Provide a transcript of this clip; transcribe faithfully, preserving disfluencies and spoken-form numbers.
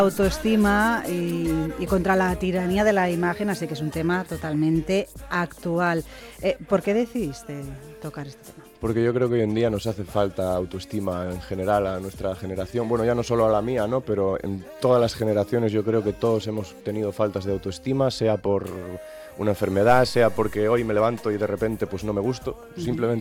Autoestima y, y contra la tiranía de la imagen, así que es un tema totalmente actual. Eh, ¿Por qué decidiste tocar este tema? Porque yo creo que hoy en día nos hace falta autoestima en general a nuestra generación, bueno, ya no solo a la mía, ¿no? Pero en todas las generaciones yo creo que todos hemos tenido faltas de autoestima, sea por una enfermedad, sea porque hoy me levanto y de repente pues no me gusto, simplemente